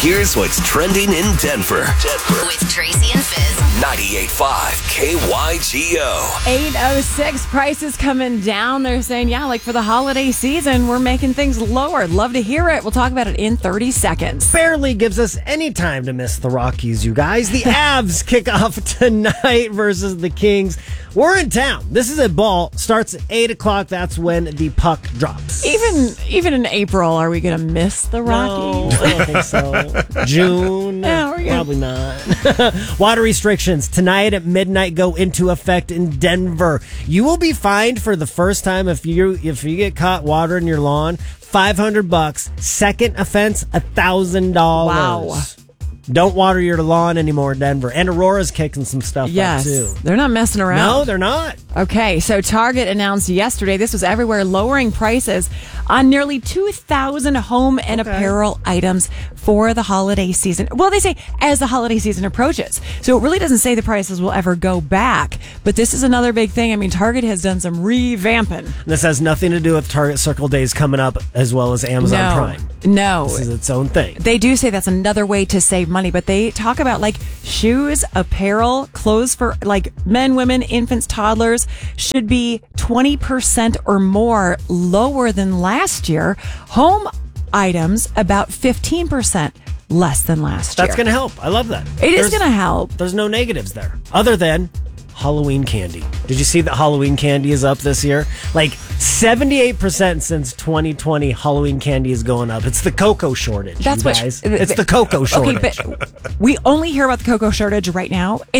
Here's what's trending in Denver. With Tracy and Fizz. 98.5 KYGO. 806 prices coming down. They're saying, yeah, like for the holiday season, we're making things lower. Love to hear it. We'll talk about it in 30 seconds. Barely gives us any time to miss the Rockies, you guys. The Avs kick off tonight versus the Kings. We're in town. This is a ball. Starts at 8 o'clock. That's when the puck drops. Even in April, are we going to miss the Rockies? No, I don't think so. June? Yeah, we're good. Probably not. Water restrictions tonight at midnight go into effect in Denver. You will be fined for the first time if you get caught watering your lawn. $500. Second offense, $1,000. Wow. Don't water your lawn anymore, Denver. And Aurora's kicking some stuff Yes, up, too. they're not messing around. No, they're not. Okay, so Target announced yesterday, this was everywhere, lowering prices on nearly 2,000 home and apparel items for the holiday season. Well, they say as the holiday season approaches. So it really doesn't say the prices will ever go back. But this is another big thing. I mean, Target has done some revamping. This has nothing to do with Target Circle Days coming up as well as Amazon Prime. No. This is its own thing. They do say that's another way to save money, but they talk about like shoes, apparel, clothes for like men, women, infants, toddlers should be 20% or more lower than last year. Home items about 15% less than last year. That's going to help. I love that. It is going to help. There's no negatives there other than Halloween candy. Did you see that Halloween candy is up this year? Like 78% since 2020, Halloween candy is going up. It's the cocoa shortage. That's you what guys. It's the cocoa shortage. Okay, but we only hear about the cocoa shortage right now.